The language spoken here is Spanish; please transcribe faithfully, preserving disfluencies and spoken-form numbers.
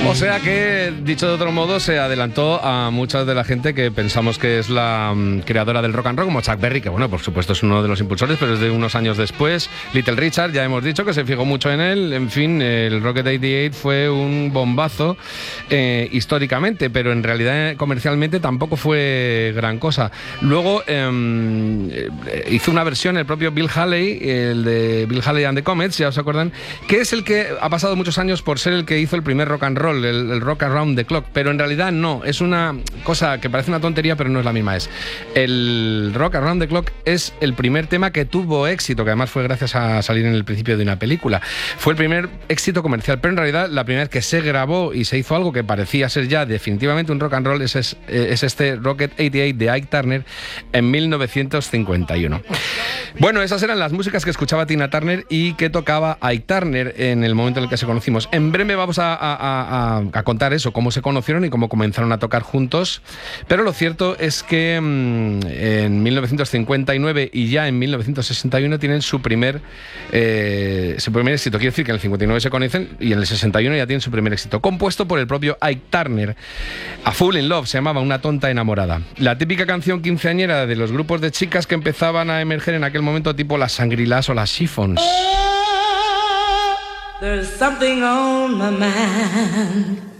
O sea que, dicho de otro modo, se adelantó a mucha de la gente que pensamos que es la um, creadora del rock and roll, como Chuck Berry, que bueno, por supuesto es uno de los impulsores, pero es de unos años después. Little Richard, ya hemos dicho que se fijó mucho en él. En fin, el Rocket ochenta y ocho fue un bombazo eh, históricamente, pero en realidad comercialmente tampoco fue gran cosa. Luego eh, hizo una versión el propio Bill Haley, el de Bill Haley and the Comets, ya os acuerdan, que es el que ha pasado muchos años por ser el que hizo el primer rock and roll, el, el Rock Around the Clock, pero en realidad no, es una cosa que parece una tontería, pero no es la misma. Es el Rock Around the Clock es el primer tema que tuvo éxito, que además fue gracias a salir en el principio de una película. Fue el primer éxito comercial, pero en realidad la primera vez que se grabó y se hizo algo que parecía ser ya definitivamente un rock and roll es, es, es este Rocket ochenta y ocho de Ike Turner en mil novecientos cincuenta y uno. Bueno, esas eran las músicas que escuchaba Tina Turner y que tocaba Ike Turner en el momento en el que se conocimos. En breve vamos a, a, a, a contar eso, cómo se conocieron y cómo comenzaron a tocar juntos, pero lo cierto es que mmm, en mil novecientos cincuenta y nueve y ya en mil novecientos sesenta y uno tienen su primer, eh, su primer éxito. Quiere decir que en el cincuenta y nueve se conocen y en el sesenta y uno ya tienen su primer éxito, compuesto por el propio Ike Turner. A Fool in Love se llamaba, Una tonta enamorada. La típica canción quinceañera de los grupos de chicas que empezaban a emerger en aquel momento, tipo las Shangri-Las o las Chiffons. There's something on my mind.